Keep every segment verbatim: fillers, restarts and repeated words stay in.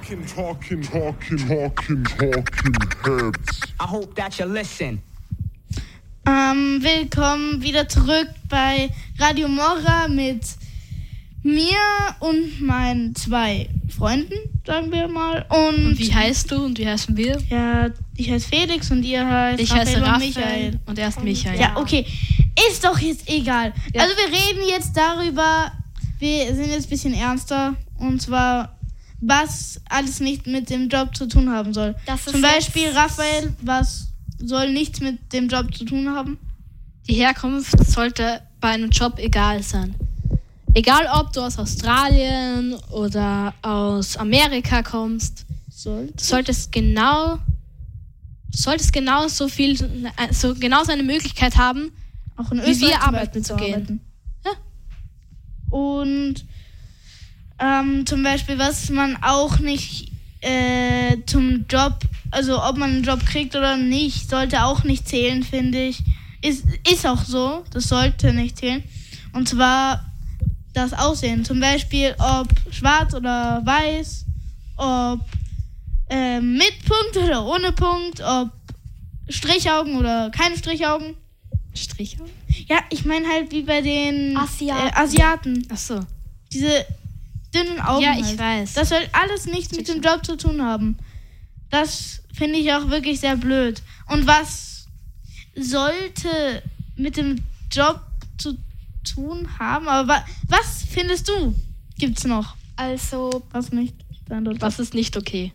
Talking, talking, talking, talking, talking heads. I hope that you listen. Ähm, willkommen wieder zurück bei Radio Mora mit mir und meinen zwei Freunden, sagen wir mal. Und, und wie heißt du und wie heißen wir? Ja, ich heiße Felix und ihr heißt Ich Raphael heiße und Raphael Michael. und er ist Michael. Ja, okay. Ist doch jetzt egal. Ja. Also wir reden jetzt darüber, wir sind jetzt ein bisschen ernster, und zwar, was alles nicht mit dem Job zu tun haben soll. Zum Beispiel, Raphael, was soll nichts mit dem Job zu tun haben? Die Herkunft sollte bei einem Job egal sein. Egal, ob du aus Australien oder aus Amerika kommst, Soll. du solltest genau, du solltest genau so viel, so genau so eine Möglichkeit haben, auch in wie wir zum arbeiten Beispiel zu gehen. Arbeiten. Ja. Und ähm, zum Beispiel, was man auch nicht äh, zum Job, also ob man einen Job kriegt oder nicht, sollte auch nicht zählen, finde ich. Ist, ist auch so, das sollte nicht zählen. Und zwar das Aussehen. Zum Beispiel, ob schwarz oder weiß, ob äh, mit Punkt oder ohne Punkt, ob Strichaugen oder keine Strichaugen. Strichaugen? Ja, ich meine halt wie bei den Asiaten. Äh, Asiaten. Ach so. Diese dünnen Augen. Ja, ich halt. weiß. Das soll alles nichts mit dem Job zu tun haben. Das finde ich auch wirklich sehr blöd. Und was sollte mit dem Job zu tun haben? Aber wa- was findest du? Gibt's noch? Also, Was nicht? Was ist nicht okay?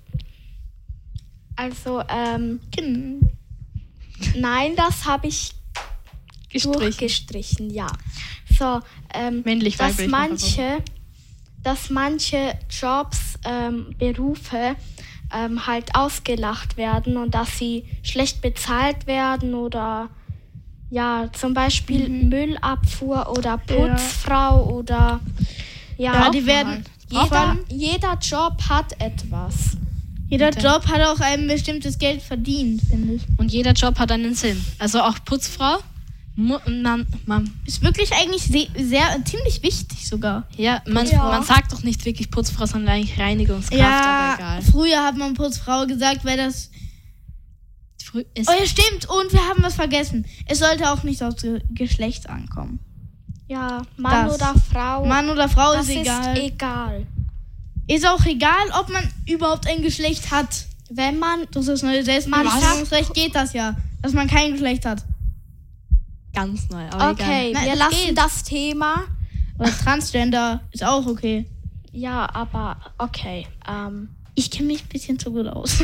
also, ähm, Kind. nein, das habe ich Gestrichen. durchgestrichen, ja. So, ähm, Männlich, dass weiblich, manche, dass manche Jobs, ähm, Berufe ähm, halt ausgelacht werden und dass sie schlecht bezahlt werden oder ja, zum Beispiel Mhm. Müllabfuhr oder Putzfrau oder ja, Ja, die werden. jeder, jeder Job hat etwas. Jeder Bitte. Job hat auch ein bestimmtes Geld verdient, finde ich. Und jeder Job hat einen Sinn. Also auch Putzfrau. Mu- Man, man, Ist wirklich eigentlich sehr, sehr ziemlich wichtig sogar. ja, man, Ja. man sagt doch nicht wirklich Putzfrau, sondern eigentlich Reinigungskraft, Ja, aber egal. früher hat man Putzfrau gesagt, weil das. Frü- ist- Oh ja, stimmt. Und wir haben was vergessen. Es sollte auch nicht aufs Ge- Geschlecht ankommen. Ja, Mann Das. oder Frau. Mann oder Frau das ist egal. ist egal. Ist auch egal, ob man überhaupt ein Geschlecht hat. Wenn man Durch das neue Man Selbstbestimmungsrecht geht das ja, dass man kein Geschlecht hat. Ganz neu, aber Okay, egal. Nein, wir das lassen geht. das Thema. Oder Transgender ist auch okay. Ja, aber okay. Ähm, Ich kenne mich ein bisschen zu gut aus.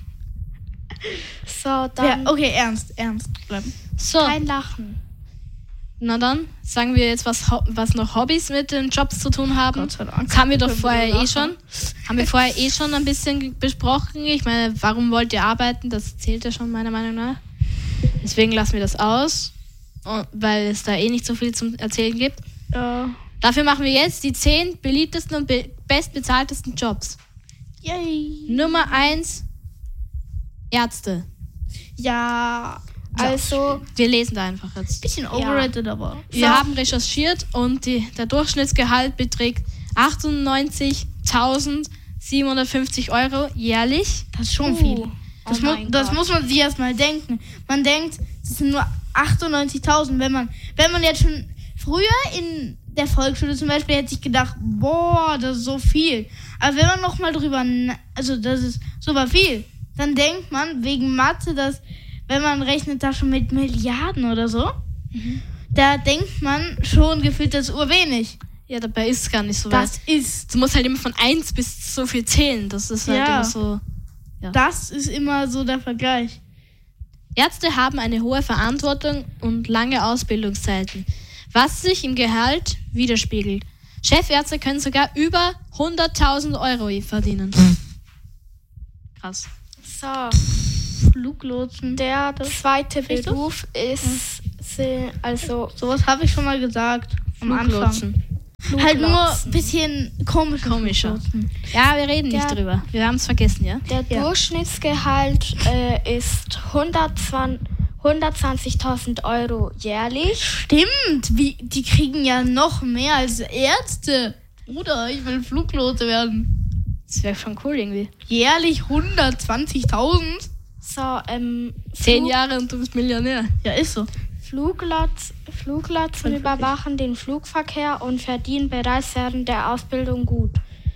so, Ja, dann okay, ernst, ernst bleiben. So, kein Lachen. na dann sagen wir jetzt, was, Ho- was noch Hobbys mit den Jobs zu tun haben. Gott sei Dank. Das haben wir doch Können wir vorher eh lachen. schon. Haben wir vorher eh schon ein bisschen ge- besprochen. Ich meine, warum wollt ihr arbeiten? Das zählt ja schon meiner Meinung nach. Deswegen lassen wir das aus, und- weil es da eh nicht so viel zum Erzählen gibt. Ja. Dafür machen wir jetzt die zehn beliebtesten und be- bestbezahltesten Jobs. Yay. Nummer eins, Ärzte. Ja. Also, Wir lesen da einfach jetzt. Bisschen overrated, aber. Wir haben recherchiert und die, der Durchschnittsgehalt beträgt achtundneunzigtausendsiebenhundertfünfzig Euro jährlich. Das ist schon Uh, viel. Das, oh mu- mein das Gott. muss man sich erstmal denken. Man denkt, das sind nur achtundneunzigtausend. Wenn man, wenn man jetzt schon früher in der Volksschule zum Beispiel hätte ich gedacht, boah, das ist so viel. Aber wenn man nochmal drüber, na- also das ist super viel, dann denkt man wegen Mathe, dass, wenn man rechnet da schon mit Milliarden oder so, da denkt man schon gefühlt, das ist urwenig. Ja, dabei ist es gar nicht so weit. Das ist, Du musst halt immer von eins bis so viel zählen. Das ist halt Ja. immer so. das ist immer so der Vergleich. Ärzte haben eine hohe Verantwortung und lange Ausbildungszeiten, was sich im Gehalt widerspiegelt. Chefärzte können sogar über hunderttausend Euro verdienen. Krass. so, Fluglotsen. der zweite Verstehst du? Beruf ist, se- also, Sowas habe ich schon mal gesagt am Anfang. Fluglotsen. Halt nur Fluglotsen. ein bisschen komischer. Komischer. Fluglotsen. Ja, wir reden nicht Der- drüber. Wir haben es vergessen, ja? Der Ja. Durchschnittsgehalt äh, ist hundertzwanzigtausend Euro jährlich. Stimmt, wie, die kriegen ja noch mehr als Ärzte. Bruder, ich will Fluglotse werden. Das wäre schon cool irgendwie. Jährlich hundertzwanzigtausend? So, ähm, Zehn Flug- Jahre und du bist Millionär. Ja, ist so. Fluglotsen, Fluglotsen überwachen den Flugverkehr und verdienen bereits während der Ausbildung gut.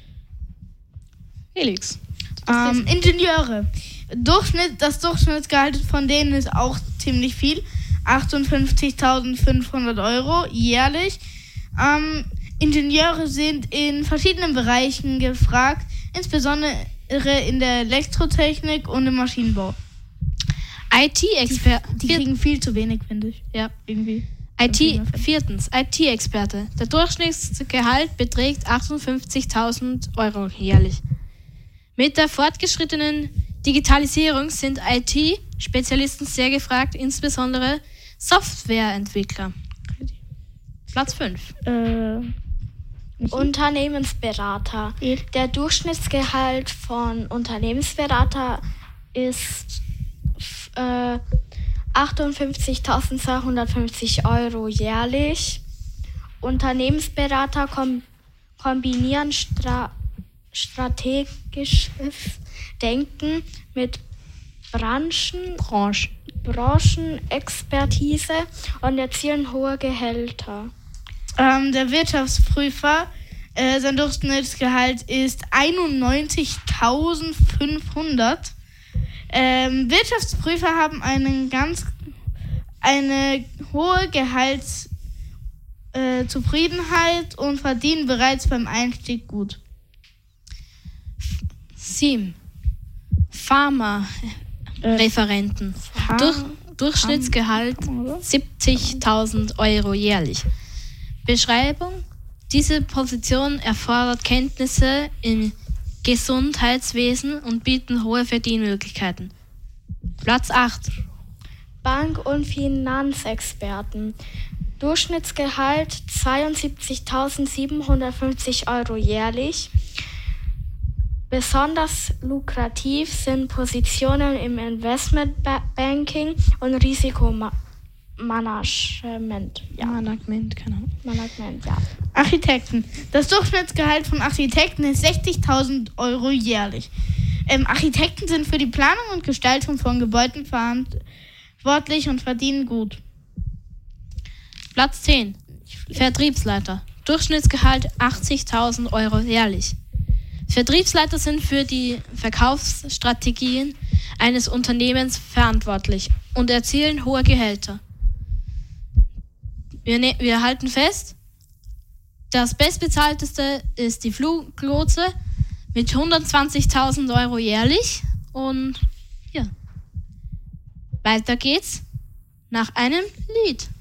Felix. Ähm, Ingenieure. Durchschnitt, das Durchschnittsgehalt von denen ist auch ziemlich viel. achtundfünfzigtausendfünfhundert Euro jährlich. Ähm, Ingenieure sind in verschiedenen Bereichen gefragt, insbesondere in der Elektrotechnik und im Maschinenbau. I T-Experte. Die kriegen viel zu wenig, finde ich. Ja. Irgendwie. I T, viertens, I T-Experte. Der Durchschnittsgehalt beträgt achtundfünfzigtausend Euro jährlich. Mit der fortgeschrittenen Digitalisierung sind I T-Spezialisten sehr gefragt, insbesondere Softwareentwickler. Platz fünf. Äh, Unternehmensberater. Der Durchschnittsgehalt von Unternehmensberater ist äh, achtundfünfzigtausendzweihundertfünfzig Euro jährlich. Unternehmensberater kom- kombinieren stra- strategisches Denken mit Branchen, Branche. Branchenexpertise und erzielen hohe Gehälter. ähm, der Wirtschaftsprüfer, äh, sein Durchschnittsgehalt ist einundneunzigtausendfünfhundert. Ähm, Wirtschaftsprüfer haben einen ganz, eine hohe Gehaltszufriedenheit äh, Zufriedenheit und verdienen bereits beim Einstieg gut. Sieben. Pharma-Referenten. Pharma- Durch, Durchschnittsgehalt siebzigtausend Euro jährlich. Beschreibung: Diese Position erfordert Kenntnisse im Gesundheitswesen und bieten hohe Verdienmöglichkeiten. Platz acht. Bank- und Finanzexperten. Durchschnittsgehalt zweiundsiebzigtausendsiebenhundertfünfzig Euro jährlich. Besonders lukrativ sind Positionen im Investmentbanking und Risikomanagement. Ja, Management, keine Ahnung. Management, ja. Architekten. Das Durchschnittsgehalt von Architekten ist sechzigtausend Euro jährlich. Ähm, Architekten sind für die Planung und Gestaltung von Gebäuden verantwortlich und verdienen gut. Platz zehn. Vertriebsleiter. Durchschnittsgehalt achtzigtausend Euro jährlich. Vertriebsleiter sind für die Verkaufsstrategien eines Unternehmens verantwortlich und erzielen hohe Gehälter. Wir, ne- wir halten fest, das bestbezahlteste ist die Fluglotse mit hundertzwanzigtausend Euro jährlich. Und ja, weiter geht's nach einem Lied.